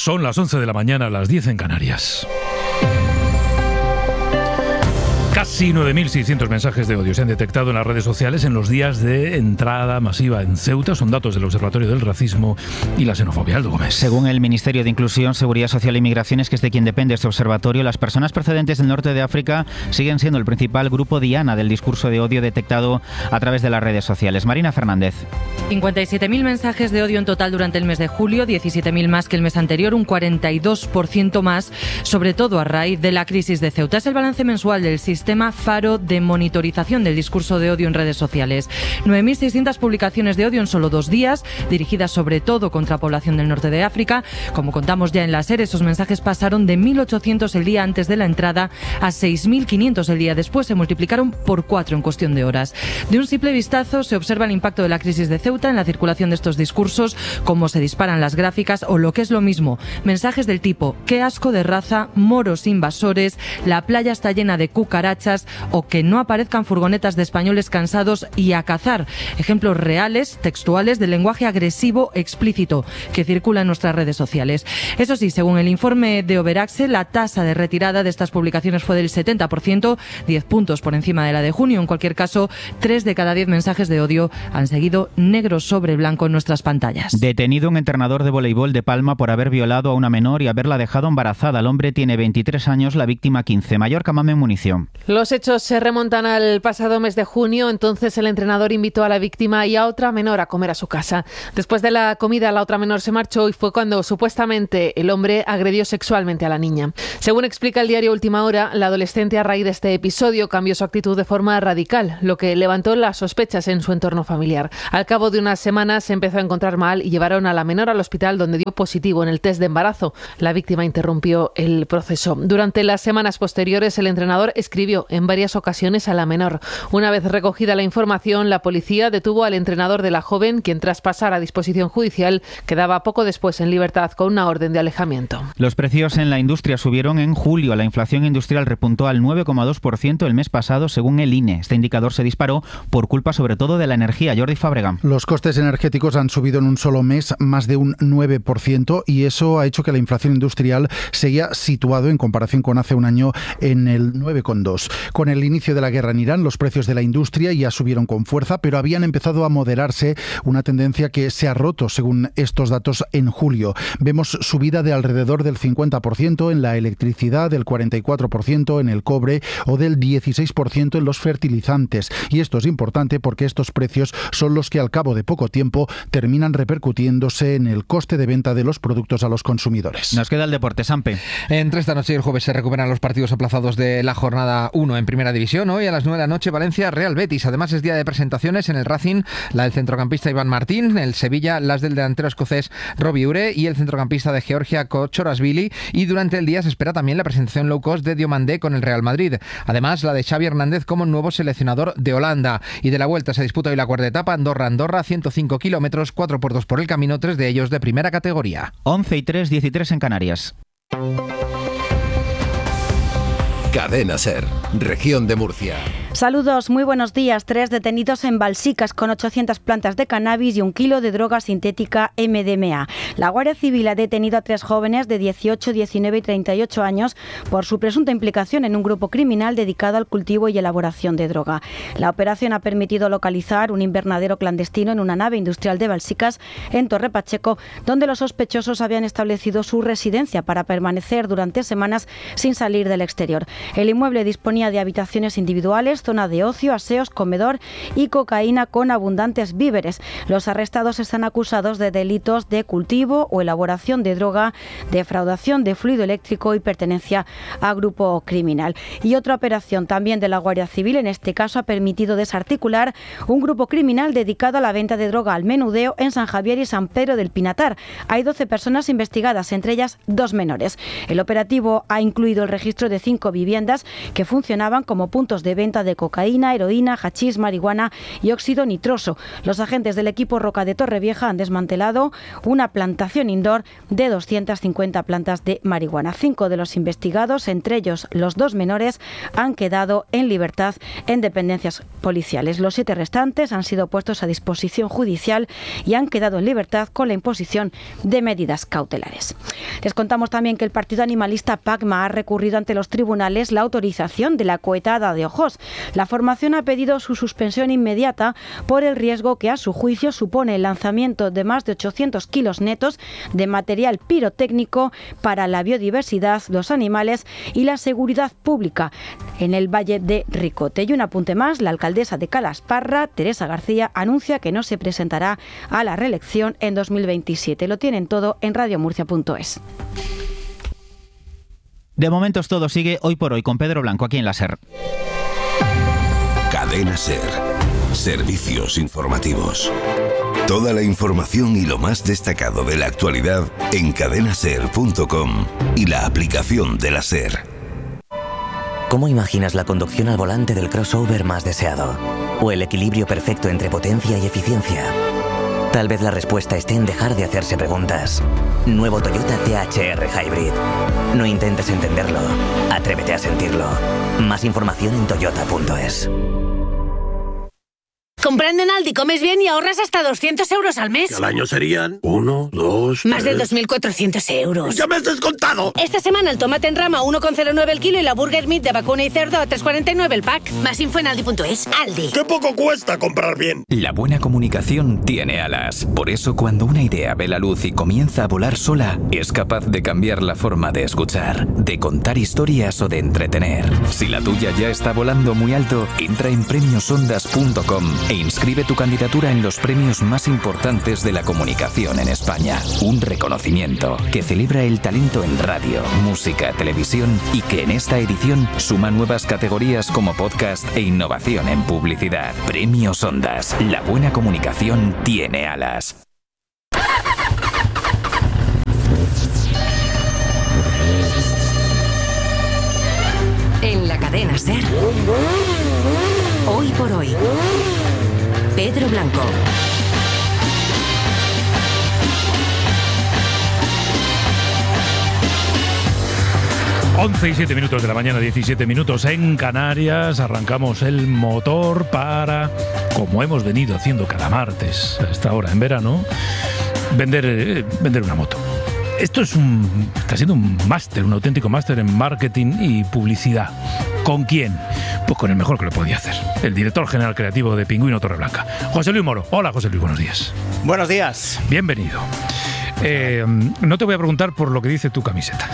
Son las 11 de la mañana, las 10 en Canarias. Casi 9.600 mensajes de odio se han detectado en las redes sociales en los días de entrada masiva en Ceuta. Son datos del Observatorio del Racismo y la Xenofobia. Aldo Gómez. Según el Ministerio de Inclusión, Seguridad Social e Inmigraciones, que es de quien depende este observatorio, las personas procedentes del norte de África siguen siendo el principal grupo diana del discurso de odio detectado a través de las redes sociales. Marina Fernández. 57.000 mensajes de odio en total durante el mes de julio, 17.000 más que el mes anterior, un 42% más, sobre todo a raíz de la crisis de Ceuta. Es el balance mensual del sistema Faro de monitorización del discurso de odio en redes sociales. 9.600 publicaciones de odio en solo 2 días, dirigidas sobre todo contra población del norte de África. Como contamos ya en la SER, esos mensajes pasaron de 1.800 el día antes de la entrada a 6.500 el día después. Se multiplicaron por 4 en cuestión de horas. De un simple vistazo se observa el impacto de la crisis de Ceuta en la circulación de estos discursos, cómo se disparan las gráficas o, lo que es lo mismo, mensajes del tipo «qué asco de raza», «moros invasores», «la playa está llena de cucarachas» o que no aparezcan furgonetas de españoles cansados y a cazar. Ejemplos reales, textuales, del lenguaje agresivo explícito que circula en nuestras redes sociales. Eso sí, según el informe de Overaxe, la tasa de retirada de estas publicaciones fue del 70%, 10 puntos por encima de la de junio. En cualquier caso, 3 de cada 10 mensajes de odio han seguido negro sobre blanco en nuestras pantallas. Detenido un entrenador de voleibol de Palma por haber violado a una menor y haberla dejado embarazada. El hombre tiene 23 años, la víctima 15. Mallorca, Mamen Munición. Los hechos se remontan al pasado mes de junio. Entonces el entrenador invitó a la víctima y a otra menor a comer a su casa. Después de la comida, la otra menor se marchó y fue cuando supuestamente el hombre agredió sexualmente a la niña. Según explica el diario Última Hora, la adolescente a raíz de este episodio cambió su actitud de forma radical, lo que levantó las sospechas en su entorno familiar. Al cabo de unas semanas se empezó a encontrar mal y llevaron a la menor al hospital, donde dio positivo en el test de embarazo. La víctima interrumpió el proceso. Durante las semanas posteriores, el entrenador escribió en varias ocasiones a la menor. Una vez recogida la información, la policía detuvo al entrenador de la joven, quien tras pasar a disposición judicial quedaba poco después en libertad con una orden de alejamiento. Los precios en la industria subieron en julio. La inflación industrial repuntó al 9,2% el mes pasado, según el INE. Este indicador se disparó por culpa sobre todo de la energía. Jordi Fábrega. Los costes energéticos han subido en un solo mes más de un 9% y eso ha hecho que la inflación industrial seguía situado en comparación con hace un año en el 9,2%. Con el inicio de la guerra en Irán, los precios de la industria ya subieron con fuerza, pero habían empezado a moderarse, una tendencia que se ha roto según estos datos en julio. Vemos subida de alrededor del 50% en la electricidad, del 44% en el cobre o del 16% en los fertilizantes. Y esto es importante porque estos precios son los que al cabo de poco tiempo terminan repercutiéndose en el coste de venta de los productos a los consumidores. Nos queda el deporte, Sampe. Entre esta noche y el jueves se recuperan los partidos aplazados de la jornada 1 en Primera División. Hoy a las 9 de la noche Valencia Real Betis. Además es día de presentaciones en el Racing, la del centrocampista Iván Martín, el Sevilla las del delantero escocés Robbie Ure y el centrocampista de Georgia Kochorashvili, y durante el día se espera también la presentación low cost de Diomandé con el Real Madrid. Además la de Xavi Hernández como nuevo seleccionador de Holanda. Y de la Vuelta se disputa hoy la cuarta etapa, Andorra, 105 kilómetros, 4 puertos por el camino, 3 de ellos de primera categoría. 11:03, 13 en Canarias. Cadena SER, Región de Murcia. Saludos, muy buenos días. 3 detenidos en Balsicas con 800 plantas de cannabis y 1 kilo de droga sintética MDMA. La Guardia Civil ha detenido a 3 jóvenes de 18, 19 y 38 años por su presunta implicación en un grupo criminal dedicado al cultivo y elaboración de droga. La operación ha permitido localizar un invernadero clandestino en una nave industrial de Balsicas, en Torre Pacheco, donde los sospechosos habían establecido su residencia para permanecer durante semanas sin salir del exterior. El inmueble disponía de habitaciones individuales, zona de ocio, aseos, comedor y cocaína con abundantes víveres. Los arrestados están acusados de delitos de cultivo o elaboración de droga, defraudación de fluido eléctrico y pertenencia a grupo criminal. Y otra operación también de la Guardia Civil, en este caso, ha permitido desarticular un grupo criminal dedicado a la venta de droga al menudeo en San Javier y San Pedro del Pinatar. Hay 12 personas investigadas, entre ellas 2 menores. El operativo ha incluido el registro de 5 viviendas que funcionaban como puntos de venta de de cocaína, heroína, hachís, marihuana y óxido nitroso. Los agentes del equipo Roca de Torrevieja han desmantelado una plantación indoor de 250 plantas de marihuana. 5 de los investigados, entre ellos los 2 menores, han quedado en libertad en dependencias policiales. Los 7 restantes han sido puestos a disposición judicial y han quedado en libertad con la imposición de medidas cautelares. Les contamos también que el partido animalista PACMA ha recurrido ante los tribunales la autorización de la cohetada de Ojós. La formación ha pedido su suspensión inmediata por el riesgo que a su juicio supone el lanzamiento de más de 800 kilos netos de material pirotécnico para la biodiversidad, los animales y la seguridad pública en el Valle de Ricote. Y un apunte más, la alcaldesa de Calasparra, Teresa García, anuncia que no se presentará a la reelección en 2027. Lo tienen todo en radiomurcia.es. De momento es todo. Sigue Hoy por Hoy con Pedro Blanco aquí en la SER. Cadena SER. Servicios informativos. Toda la información y lo más destacado de la actualidad en cadenaser.com y la aplicación de la SER. ¿Cómo imaginas la conducción al volante del crossover más deseado? ¿O el equilibrio perfecto entre potencia y eficiencia? Tal vez la respuesta esté en dejar de hacerse preguntas. Nuevo Toyota THR Hybrid. No intentes entenderlo. Atrévete a sentirlo. Más información en toyota.es. Comprando en Aldi comes bien y ahorras hasta 200 euros al mes. ¿Y al año serían? 1, 2, Más de 2.400 euros. ¡Ya me has descontado! Esta semana el tomate en rama a 1,09 el kilo y la burger meat de vacuna y cerdo a 3,49 el pack. Más info en aldi.es. Aldi. ¡Qué poco cuesta comprar bien! La buena comunicación tiene alas. Por eso cuando una idea ve la luz y comienza a volar sola, es capaz de cambiar la forma de escuchar, de contar historias o de entretener. Si la tuya ya está volando muy alto, entra en premiosondas.com e inscribe tu candidatura en los premios más importantes de la comunicación en España. Un reconocimiento que celebra el talento en radio, música, televisión y que en esta edición suma nuevas categorías como podcast e innovación en publicidad. Premios Ondas. La buena comunicación tiene alas. En la cadena SER. Hoy por hoy. Pedro Blanco. 11:07 de la mañana, 17 minutos en Canarias. Arrancamos el motor para, como hemos venido haciendo cada martes a esta hora en verano, vender una moto. Esto está siendo un máster, un auténtico máster en marketing y publicidad. ¿Con quién? Pues con el mejor que lo podía hacer, el director general creativo de Pingüino Torreblanca, José Luis Moro. Hola, José Luis, buenos días. Buenos días. Bienvenido. No te voy a preguntar por lo que dice tu camiseta.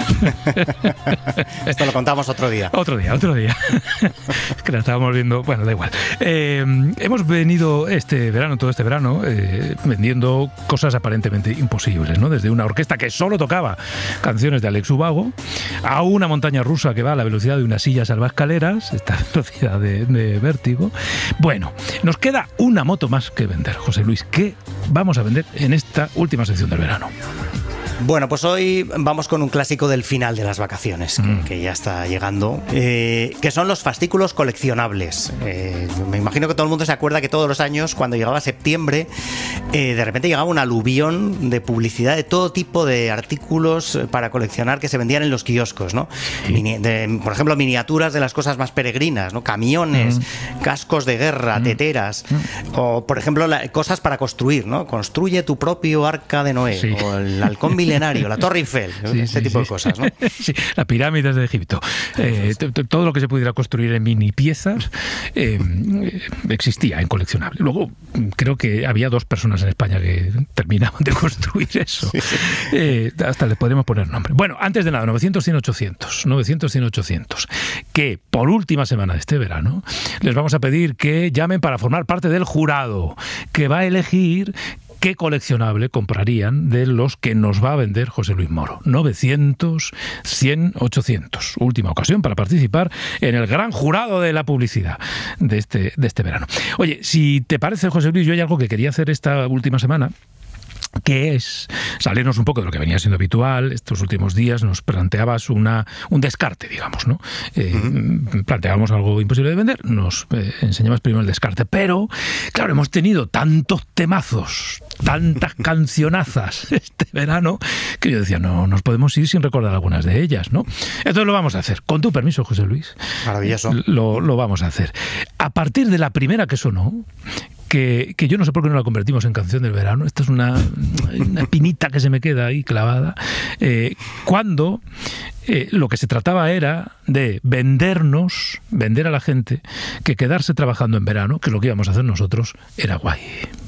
Esto lo contamos otro día. Otro día. Es que la estábamos viendo. Bueno, da igual. Hemos venido todo este verano, vendiendo cosas aparentemente imposibles, ¿no? Desde una orquesta que solo tocaba canciones de Alex Ubago a una montaña rusa que va a la velocidad de una silla salvaescaleras, esta velocidad de vértigo. Bueno, nos queda una moto más que vender, José Luis. ¿Qué vamos a vender en esta última sección del verano? Bueno, pues hoy vamos con un clásico del final de las vacaciones, que ya está llegando, que son los fascículos coleccionables. Me imagino que todo el mundo se acuerda que todos los años, cuando llegaba septiembre, de repente llegaba un aluvión de publicidad de todo tipo de artículos para coleccionar que se vendían en los kioscos, ¿no? Por ejemplo, miniaturas de las cosas más peregrinas, ¿no? Camiones, cascos de guerra, teteras, o, por ejemplo, cosas para construir, ¿no? Construye tu propio arca de Noé, o el halcón milenario, la Torre Eiffel, ese tipo de cosas, ¿no? Sí, las pirámides de Egipto. Todo lo que se pudiera construir en mini piezas existía en coleccionable. Luego, creo que había 2 personas en España que terminaban de construir eso. Hasta les podríamos poner nombre. Bueno, antes de nada, 900-100-800, que por última semana de este verano les vamos a pedir que llamen para formar parte del jurado que va a elegir qué coleccionable comprarían de los que nos va a vender José Luis Moro. 900-100-800. Última ocasión para participar en el gran jurado de la publicidad de este verano. Oye, si te parece, José Luis, yo hay algo que quería hacer esta última semana, que es salirnos un poco de lo que venía siendo habitual. Estos últimos días nos planteabas un descarte, digamos, ¿no? Planteábamos algo imposible de vender, nos enseñabas primero el descarte, pero, claro, hemos tenido tantos temazos, tantas cancionazas este verano, que yo decía, no nos podemos ir sin recordar algunas de ellas, ¿no? Entonces lo vamos a hacer, con tu permiso, José Luis. Maravilloso. Lo vamos a hacer. A partir de la primera que sonó, que yo no sé por qué no la convertimos en canción del verano. Esto es una espinita que se me queda ahí clavada. Cuando lo que se trataba era de vender a la gente que quedarse trabajando en verano, que lo que íbamos a hacer nosotros, era guay.